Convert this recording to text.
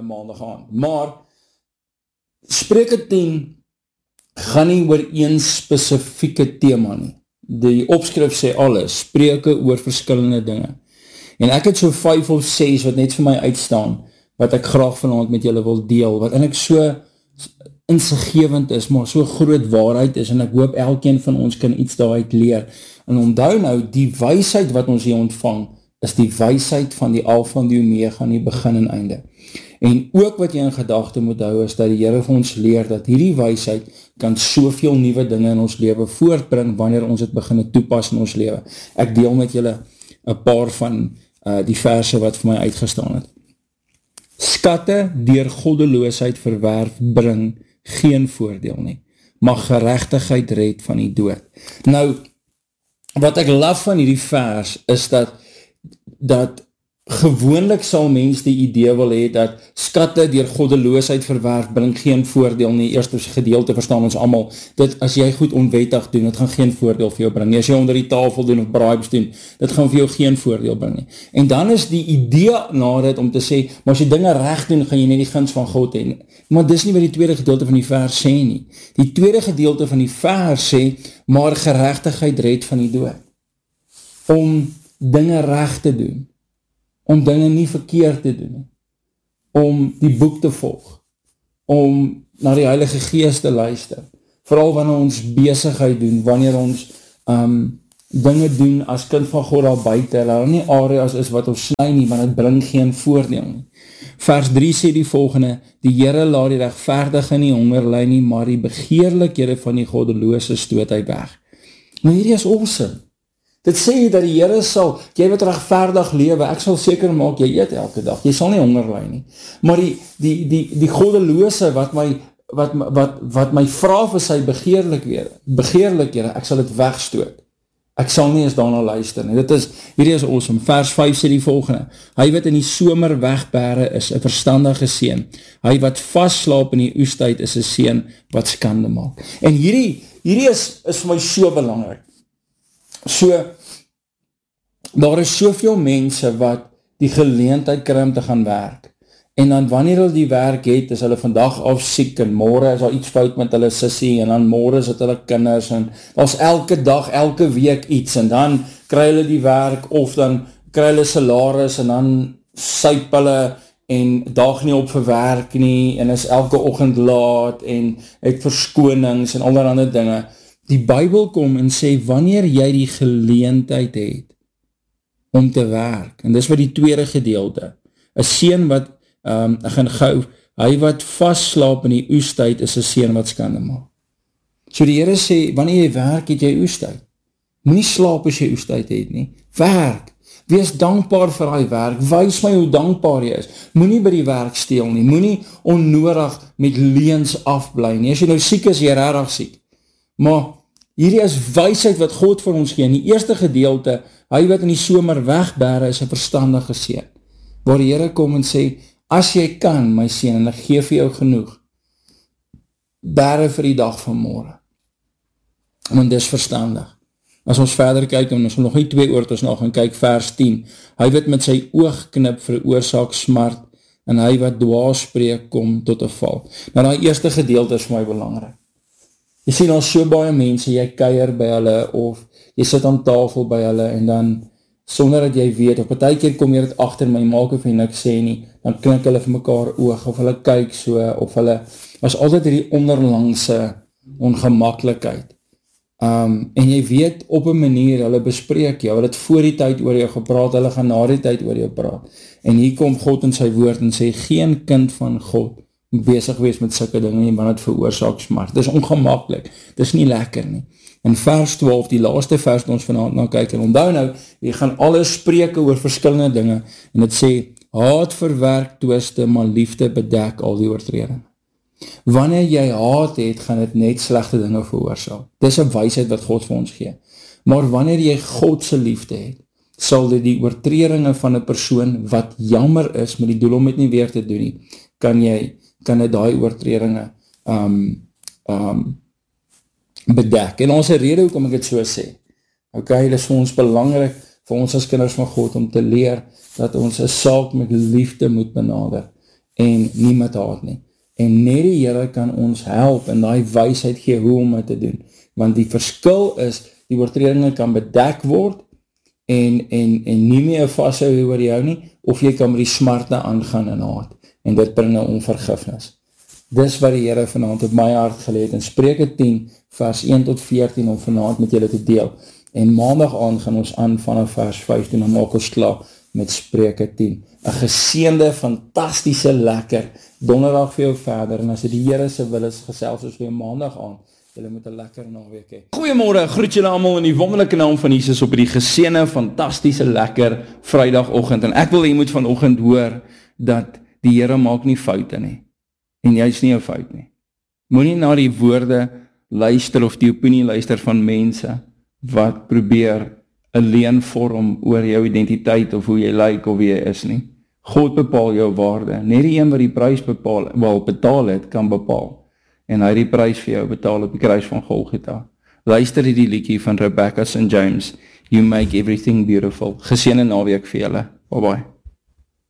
maandag aan. Maar, Spreuke 10 gaan nie oor een spesifieke thema nie. Die opskrif sê alles, spreuke oor verskillende dinge. En ek het so 5 of 6 wat net vir my uitstaan, wat ek graag vanaand met julle wil deel, wat eintlik so insiggewend is, maar so groot waarheid is, en ek hoop elkeen van ons kan iets daaruit leer. En onthou nou, die wysheid wat ons hier ontvang, is die wysheid van die Alfa en die Omega, die begin en einde. En ook wat jy in gedagte moet hou, is dat die Here vir ons leer, dat hierdie wysheid kan soveel nuwe dinge in ons lewe voortbring, wanneer ons het begin toepas in ons lewe. Ek deel met julle 'n paar van die verse wat vir my uitgestaan het. Skatte deur goddeloosheid verwerf bring geen voordeel nie, maar geregtigheid red van die dood. Nou, wat ek laf van hierdie vers, is dat gewoonlik sal mens die idee wil hê, dat skatte deur goddeloosheid verwerf, bring geen voordeel nie. Eerste gedeelte verstaan ons almal, dat as jy goed onwettig doen, dit gaan geen voordeel vir jou bring nie. As jy onder die tafel doen of bribes doen, dit gaan vir jou geen voordeel bring nie. En dan is die idee na dit om te sê, maar as jy dinge reg doen, gaan jy net die guns van God hê. Maar dis nie wat die tweede gedeelte van die vers sê nie. Die tweede gedeelte van die vers sê, maar geregtigheid red van die dood. Om dinge reg te doen, om dinge nie verkeerd te doen, om die boek te volg, om na die Heilige Gees te luister, vooral wanneer ons besigheid doen, wanneer ons dinge doen as kind van God al buite, hulle nie areas is wat ons sny nie, want het bring geen voordeel nie. Vers 3 sê die volgende, die Here laat die regverdige nie honger ly nie, maar die begeerlikhede van die goddelose stoot hy weg. Nou hierdie is awesome. Dit sê dat die Here sal, jy wat regverdig lewe, ek sal seker maak, jy eet elke dag, jy sal nie honger ly nie. Maar die goddelose wat my vra vir sy begeerlikhede, ek sal dit wegstoot. Ek sal nie eens daarna luister nie. Hierdie is awesome. Vers 5 sê die volgende, hy wat in die somer wegbere is 'n verstandige seun. Hy wat vasslaap in die oestyd is 'n seun wat skande maak. En hierdie is vir my so belangrik. So, daar is soveel mense wat die geleentheid kry om te gaan werk. En dan wanneer hulle die werk het, is hulle vandag af siek, en môre is daar iets fout met hulle sissie, en dan môre is het hulle kinders, en daar's elke dag, elke week iets, en dan kry hulle die werk, of dan kry hulle salaris, en dan suip hulle, en dag nie op vir werk nie, en is elke oggend laat, en het verskonings, en allerhande dinge. Die Bybel kom en sê, wanneer jy die geleentheid het, om te werk, en dis wat die tweede gedeelte, 'n seun wat, ek gaan gou, hy wat vastslaap in die oestyd, is 'n seun wat skande maak. So die Here sê, wanneer jy werk, het jy oestyd. Moenie slaap as jy oestyd het nie, werk, wees dankbaar vir die werk, wys my hoe dankbaar jy is, moenie by die werk steel nie, moenie onnodig met leuns afbly nie, as jy nou siek is, jy regtig siek, maar hierdie is wysheid wat God vir ons gee. In die eerste gedeelte, hy wat in die somer wegbere is 'n verstandige seun, waar die Here kom en sê, as jy kan, my seun, en ek gee vir jou genoeg, bere vir die dag van môre. Want dis verstandig. As ons verder kyk, en ons nog nie 2 oortes nog gaan kyk, vers 10, hy wat met sy oog knip veroorsaak smart, en hy wat dwaas spreek kom tot 'n val. Nou die eerste gedeelte is vir my belangrik. Jy sien al so baie mense, jy kuier by hulle, of jy sit aan tafel by hulle, en dan, sonder dat jy weet, of partykeer kom jy dit agter my, maak of jy niks sê nie, dan knik hulle vir mekaar oog, of hulle kyk so, of hulle, was altyd hierdie onderlangse ongemaklikheid. En jy weet, op 'n manier, hulle bespreek jou, hulle het voor die tyd oor jou gepraat, hulle gaan na die tyd oor jou praat, en hier kom God in sy woord, en sê, geen kind van God, besig wees met sulke dinge nie, want het veroorsaak smart. Dit is ongemaklik, dit is nie lekker nie. In vers 12, die laaste vers wat ons vanaand na kyk, en onthou nou, jy gaan alles spreke oor verskillende dinge, en het sê, haat verwerk twiste, maar liefde bedek al die oortreding. Wanneer jy haat het, gaan dit net slegte dinge veroorsaak. Dis 'n wysheid wat God vir ons gee. Maar wanneer jy God se liefde het, sal dit die oortredinge van 'n persoon, wat jammer is, met die doel om dit nie weer te doen nie, kan dit daai oortredinge bedek. En ons rede hoekom ek dit so sê. Okay, dit is vir ons belangrik, vir ons as kinders van God, om te leer, dat ons 'n saak met liefde moet benader. en nie met haat nie. En net die Here kan ons help en daai wysheid gee hoe om dit te doen. Want die verskil is, die oortredinge kan bedek word en nie meer vashou oor jou nie, of jy kan met die smarte aangaan in haat. En dit bring nou onvergifnis. Dis wat die Here vanaand op my hart gelê het in Spreuke 10 vers 1 tot 14 om vanaand met julle te deel. En maandag aan gaan ons aan vanaf vers 15 en maak ons klaar met Spreuke 10. 'n geseënde, fantastiese, lekker donderdag vir jou verder, en as dit die Here se wil is, gesels ons weer maandag aan. Julle moet 'n lekker naweek hê. Goeiemôre, groet julle almal in die wonderlike naam van Jesus op die geseënde, fantastiese, lekker Vrydagoggend. En ek wil jy moet vanoggend hoor dat die Here maak nie foute nie. En jy is nie 'n fout nie. Moenie na die woorde luister of die opinie luister van mense wat probeer 'n leuen vorm oor jou identiteit of hoe jy lyk of wie jy is nie. God bepaal jou waarde. Net die een wat die prys betaal het, kan bepaal. En hy het die prys vir jou betaal op die kruis van Golgotha. Luister die liedjie van Rebecca St. James, You Make Everything Beautiful. Geseënde naweek vir julle. Bye bye.